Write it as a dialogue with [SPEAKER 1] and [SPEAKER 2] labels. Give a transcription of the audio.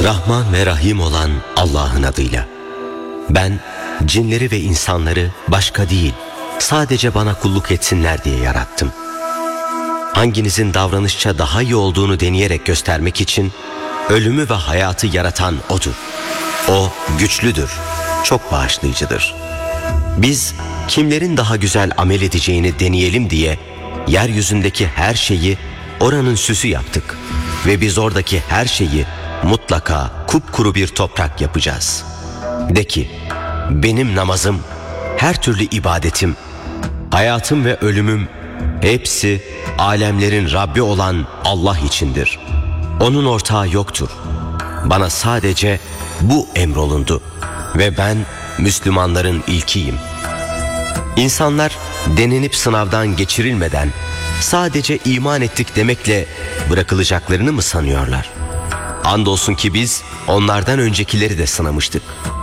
[SPEAKER 1] Rahman ve Rahim olan Allah'ın adıyla. Ben cinleri ve insanları başka değil, sadece bana kulluk etsinler diye yarattım. Hanginizin davranışça daha iyi olduğunu deneyerek göstermek için ölümü ve hayatı yaratan O'dur. O güçlüdür, çok bağışlayıcıdır. Biz kimlerin daha güzel amel edeceğini deneyelim diye yeryüzündeki her şeyi oranın süsü yaptık. Ve biz oradaki her şeyi mutlaka kupkuru bir toprak yapacağız. De ki, benim namazım, her türlü ibadetim, hayatım ve ölümüm hepsi alemlerin Rabbi olan Allah içindir. Onun ortağı yoktur. Bana sadece bu emrolundu ve ben Müslümanların ilkiyim. İnsanlar denenip sınavdan geçirilmeden sadece iman ettik demekle bırakılacaklarını mı sanıyorlar? Andolsun ki biz onlardan öncekileri de sınamıştık.